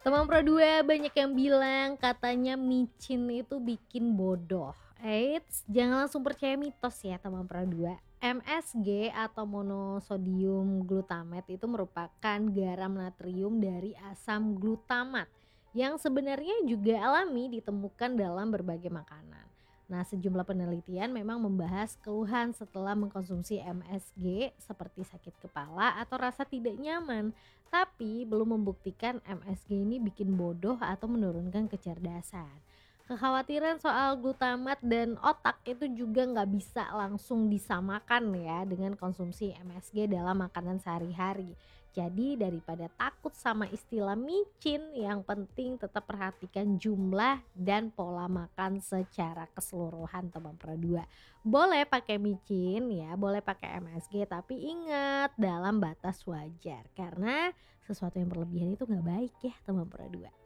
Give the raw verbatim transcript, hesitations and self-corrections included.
Teman Pro dua banyak yang bilang katanya micin itu bikin bodoh. Eits, jangan langsung percaya mitos ya teman Pro dua. M S G atau monosodium glutamate itu merupakan garam natrium dari asam glutamat yang sebenarnya juga alami ditemukan dalam berbagai makanan. Nah, sejumlah penelitian memang membahas keluhan setelah mengkonsumsi M S G seperti sakit kepala atau rasa tidak nyaman, tapi belum membuktikan M S G ini bikin bodoh atau menurunkan kecerdasan. Kekhawatiran soal glutamat dan otak itu juga nggak bisa langsung disamakan ya dengan konsumsi M S G dalam makanan sehari-hari. Jadi daripada takut sama istilah micin, yang penting tetap perhatikan jumlah dan pola makan secara keseluruhan teman Pro dua. Boleh pakai micin ya, boleh pakai M S G tapi ingat dalam batas wajar karena sesuatu yang berlebihan itu nggak baik ya teman Pro dua.